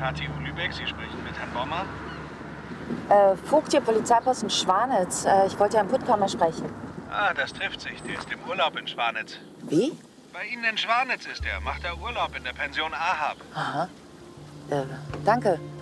KTU Lübeck, Sie sprechen mit Herrn Bommer. Vogt hier, Polizeiposten Schwanitz. Ich wollte Herrn Puttkammer sprechen. Ah, das trifft sich. Der ist im Urlaub in Schwanitz. Wie? Bei Ihnen in Schwanitz ist er. Macht er Urlaub in der Pension Ahab. Aha. Danke.